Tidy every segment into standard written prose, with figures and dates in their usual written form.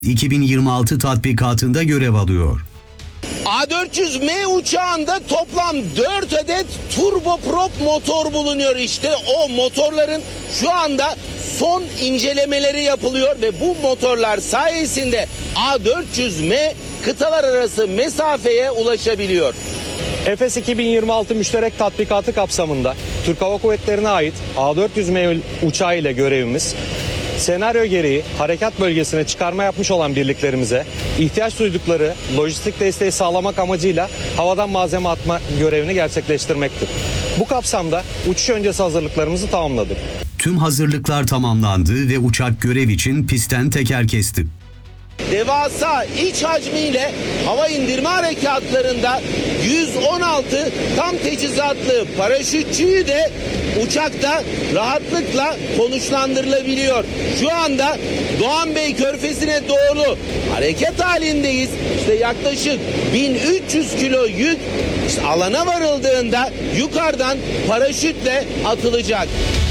2026 tatbikatında görev alıyor. A400M uçağında toplam 4 adet turboprop motor bulunuyor. İşte o motorların şu anda son incelemeleri yapılıyor ve bu motorlar sayesinde A400M kıtalar arası mesafeye ulaşabiliyor. Efes 2026 müşterek tatbikatı kapsamında Türk Hava Kuvvetleri'ne ait A400M uçağı ile görevimiz, senaryo gereği harekat bölgesine çıkarma yapmış olan birliklerimize ihtiyaç duydukları lojistik desteği sağlamak amacıyla havadan malzeme atma görevini gerçekleştirmektir. Bu kapsamda uçuş öncesi hazırlıklarımızı tamamladık. Tüm hazırlıklar tamamlandı ve uçak görev için pistten teker kesti. Devasa iç hacmiyle hava indirme harekatlarında 116 tam teçhizatlı paraşütçüyü de uçakta rahatlıkla konuşlandırılabiliyor. Şu anda Doğanbey Körfezi'ne doğru hareket halindeyiz. İşte yaklaşık 1300 kilo yük işte alana varıldığında yukarıdan paraşütle atılacak.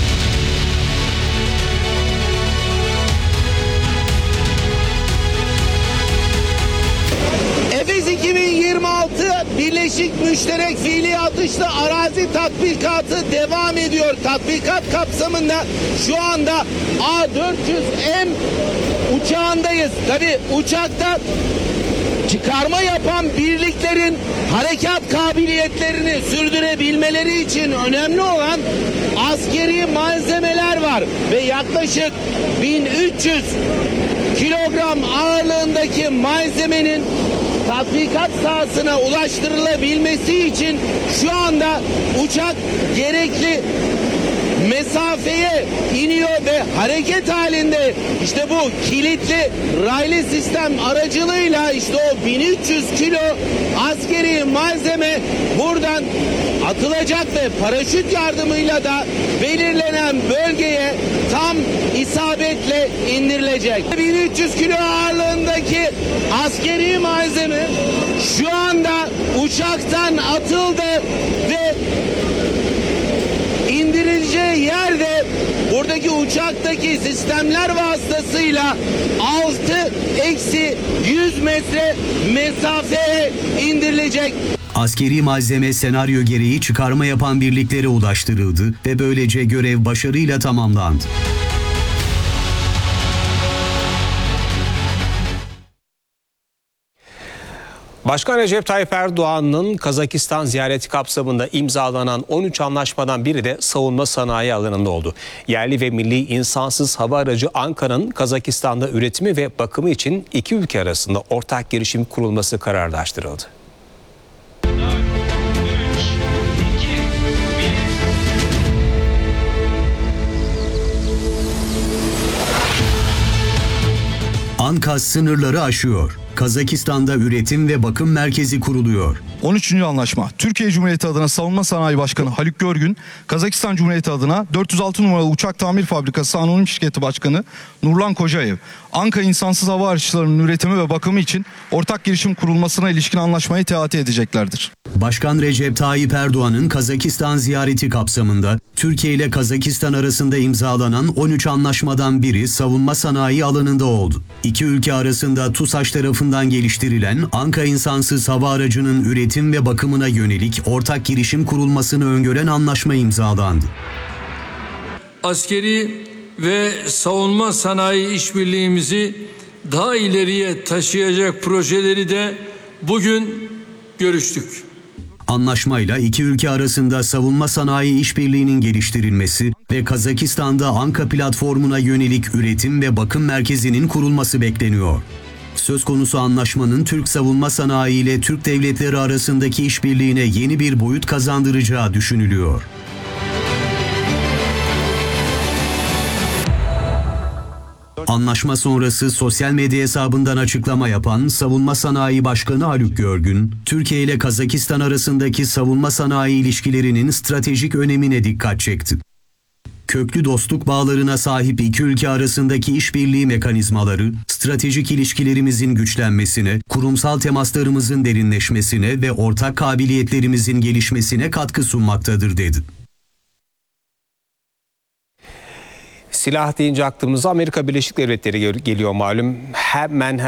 Efes 2026 Birleşik Müşterek Fiili Atışlı Arazi Tatbikatı devam ediyor. Tatbikat kapsamında şu anda A400M uçağındayız. Tabii uçakta çıkarma yapan birliklerin harekat kabiliyetlerini sürdürebilmeleri için önemli olan askeri malzemeler var ve yaklaşık 1300 kilogram ağırlığındaki malzemenin tatbikat sahasına ulaştırılabilmesi için şu anda uçak gerekli mesafeye iniyor ve hareket halinde. İşte bu kilitli raylı sistem aracılığıyla işte o 1300 kilo askeri malzeme buradan atılacak ve paraşüt yardımıyla da belirlenen bölgeye tam isabetle indirilecek. 1300 kilo ağırlığındaki askeri malzeme şu anda uçaktan atıldı ve indirileceği yerde buradaki uçaktaki sistemler vasıtasıyla 6-100 metre mesafeye indirilecek. Askeri malzeme senaryo gereği çıkarma yapan birliklere ulaştırıldı ve böylece görev başarıyla tamamlandı. Başkan Recep Tayyip Erdoğan'ın Kazakistan ziyareti kapsamında imzalanan 13 anlaşmadan biri de savunma sanayi alanında oldu. Yerli ve milli insansız hava aracı Anka'nın Kazakistan'da üretimi ve bakımı için iki ülke arasında ortak girişim kurulması kararlaştırıldı. Anka sınırları aşıyor. Kazakistan'da üretim ve bakım merkezi kuruluyor. 13. anlaşma. Türkiye Cumhuriyeti adına Savunma Sanayi Başkanı Haluk Görgün, Kazakistan Cumhuriyeti adına 406 numaralı Uçak Tamir Fabrikası Anonim Şirketi Başkanı Nurlan Kocaev, Anka insansız hava araçlarının üretimi ve bakımı için ortak girişim kurulmasına ilişkin anlaşmayı teati edeceklerdir. Başkan Recep Tayyip Erdoğan'ın Kazakistan ziyareti kapsamında Türkiye ile Kazakistan arasında imzalanan 13 anlaşmadan biri savunma sanayi alanında oldu. İki ülke arasında TUSAŞ tarafından geliştirilen Anka insansız hava aracının üretim ve bakımına yönelik ortak girişim kurulmasını öngören anlaşma imzalandı. Askeri ve savunma sanayi işbirliğimizi daha ileriye taşıyacak projeleri de bugün görüştük. Anlaşmayla iki ülke arasında savunma sanayi işbirliğinin geliştirilmesi ve Kazakistan'da Anka platformuna yönelik üretim ve bakım merkezinin kurulması bekleniyor. Söz konusu anlaşmanın Türk savunma sanayi ile Türk devletleri arasındaki işbirliğine yeni bir boyut kazandıracağı düşünülüyor. Anlaşma sonrası sosyal medya hesabından açıklama yapan Savunma Sanayi Başkanı Haluk Görgün, Türkiye ile Kazakistan arasındaki savunma sanayi ilişkilerinin stratejik önemine dikkat çekti. Köklü dostluk bağlarına sahip iki ülke arasındaki işbirliği mekanizmaları, stratejik ilişkilerimizin güçlenmesine, kurumsal temaslarımızın derinleşmesine ve ortak kabiliyetlerimizin gelişmesine katkı sunmaktadır dedi. silah deyince aklımıza Amerika Birleşik Devletleri geliyor malum. Hemen